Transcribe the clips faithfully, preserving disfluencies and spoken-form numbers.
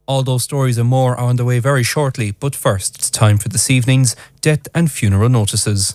All those stories and more are on the way very shortly, but first it's time for this evening's death and funeral notices.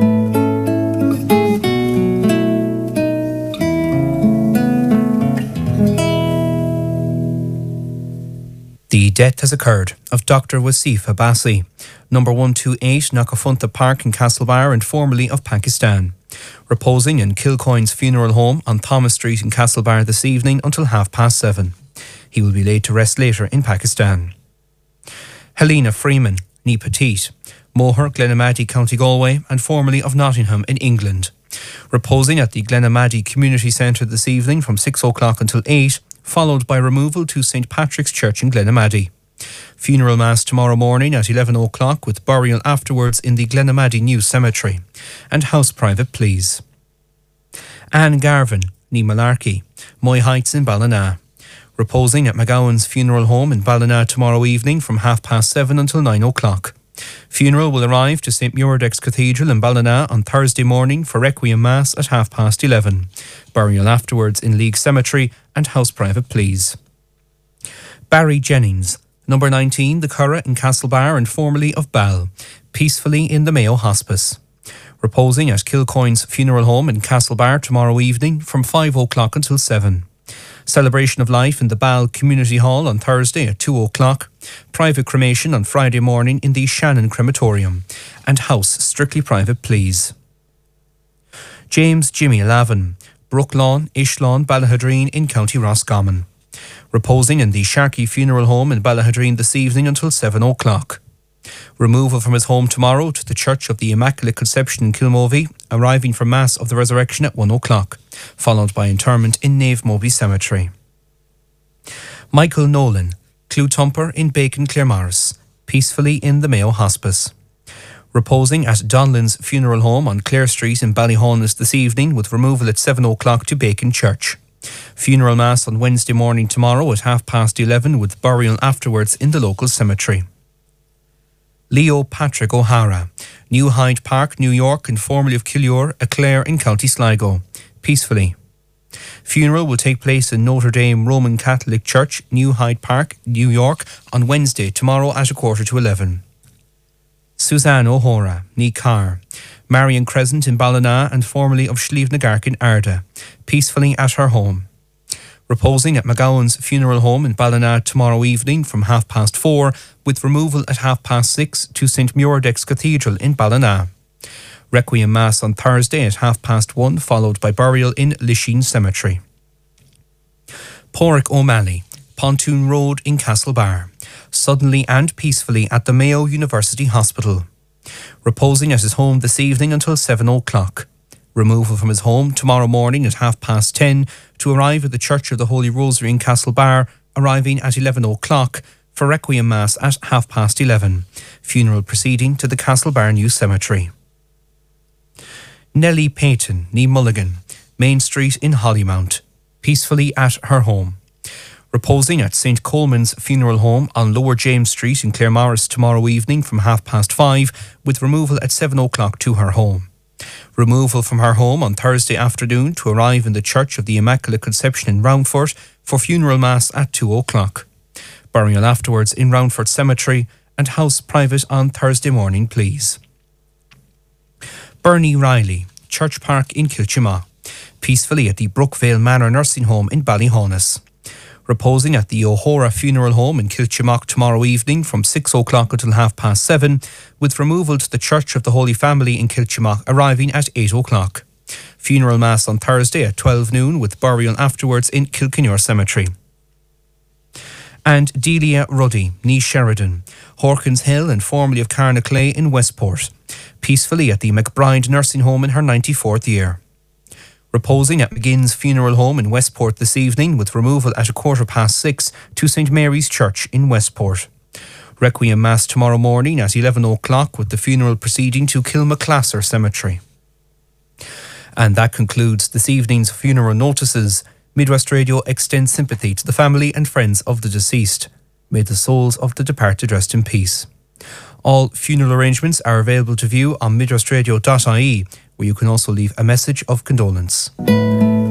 The death has occurred of Doctor Wasif Abbasi, number one two eight Nakafunta Park in Castlebar and formerly of Pakistan, reposing in Kilcoyne's funeral home on Thomas Street in Castlebar this evening until half past seven. He will be laid to rest later in Pakistan. Helena Freeman, nee Petite, Moher, Glenamaddy, County Galway and formerly of Nottingham in England, reposing at the Glenamaddy Community Centre this evening from six o'clock until eight, followed by removal to Saint Patrick's Church in Glenamaddy. Funeral mass tomorrow morning at eleven o'clock with burial afterwards in the Glenamaddy New Cemetery. And house private please. Anne Garvin, nee Malarkey, Moy Heights in Ballina, reposing at McGowan's funeral home in Ballina tomorrow evening from half past seven until nine o'clock. Funeral will arrive to Saint Muirdex Cathedral in Ballina on Thursday morning for Requiem Mass at half past eleven. Burial afterwards in League Cemetery and house private please. Barry Jennings, number nineteen The Curragh in Castlebar and formerly of Ball, peacefully in the Mayo Hospice. Reposing at Kilcoyne's funeral home in Castlebar tomorrow evening from five o'clock until seven. Celebration of life in the Ball Community Hall on Thursday at two o'clock. Private cremation on Friday morning in the Shannon Crematorium. And house strictly private please. James Jimmy Lavin, Brooklawn, Ishlawn, Ballahadreen in County Roscommon. Reposing in the Sharkey Funeral Home in Ballahadreen this evening until seven o'clock. Removal from his home tomorrow to the Church of the Immaculate Conception in Kilmovey, arriving for Mass of the Resurrection at one o'clock, followed by interment in Nave Moby Cemetery. Michael Nolan, Clewtumper in Bacon Claremorris, peacefully in the Mayo Hospice. Reposing at Donlin's Funeral Home on Clare Street in Ballyhonus this evening with removal at seven o'clock to Bacon Church. Funeral Mass on Wednesday morning tomorrow at half past eleven with burial afterwards in the local cemetery. Leo Patrick O'Hara, New Hyde Park, New York and formerly of Killure, a Clare in County Sligo, peacefully. Funeral will take place in Notre Dame Roman Catholic Church, New Hyde Park, New York on Wednesday tomorrow at a quarter to eleven. Suzanne O'Hora, nee Carr, Marion Crescent in Ballina and formerly of Slievnagark in Arda, peacefully at her home. Reposing at McGowan's funeral home in Ballina tomorrow evening from half past four, with removal at half past six to Saint Muirdex Cathedral in Ballina. Requiem Mass on Thursday at half past one, followed by burial in Lisheen Cemetery. Porrick O'Malley, Pontoon Road in Castlebar, suddenly and peacefully at the Mayo University Hospital. Reposing at his home this evening until seven o'clock. Removal from his home tomorrow morning at half past ten to arrive at the Church of the Holy Rosary in Castlebar, arriving at eleven o'clock for Requiem Mass at half past eleven. Funeral proceeding to the Castlebar New Cemetery. Nellie Payton, nee Mulligan, Main Street in Hollymount, peacefully at her home. Reposing at Saint Coleman's Funeral Home on Lower James Street in Claremorris tomorrow evening from half past five, with removal at seven o'clock to her home. Removal from her home on Thursday afternoon to arrive in the Church of the Immaculate Conception in Roundford for funeral mass at two o'clock. Burial afterwards in Roundford Cemetery and house private on Thursday morning please. Bernie Riley, Church Park in Kilchima, peacefully at the Brookvale Manor Nursing Home in Ballyhonus. Reposing at the O'Hora Funeral Home in Kilchimock tomorrow evening from six o'clock until half past seven, with removal to the Church of the Holy Family in Kilchimock arriving at eight o'clock. Funeral Mass on Thursday at twelve noon with burial afterwards in Kilkenure Cemetery. And Delia Ruddy, nee Sheridan, Horkins Hill and formerly of Carnaclay in Westport, peacefully at the McBride Nursing Home in her ninety-fourth year. Reposing at McGinn's Funeral Home in Westport this evening with removal at a quarter past six to Saint Mary's Church in Westport. Requiem Mass tomorrow morning at eleven o'clock with the funeral proceeding to Kilmaclasser Cemetery. And that concludes this evening's funeral notices. Midwest Radio extends sympathy to the family and friends of the deceased. May the souls of the departed rest in peace. All funeral arrangements are available to view on midwestradio dot I E, where you can also leave a message of condolence.